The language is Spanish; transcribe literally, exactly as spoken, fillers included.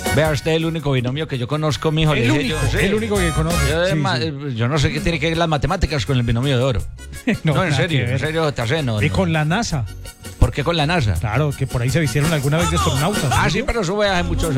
Vea usted, el único binomio que yo conozco, mijo. El le dije único, yo, sí. el único que conoce. Yo, Sí, ma- sí. yo no sé qué tiene que ver las matemáticas con el binomio de oro. No, en nada serio, que en ver. serio, te hace, no, Y no. con la NASA. ¿Por qué con la NASA? Claro, que por ahí se vistieron alguna vez de astronautas. Ah, sí, pero eso fue hace muchos años.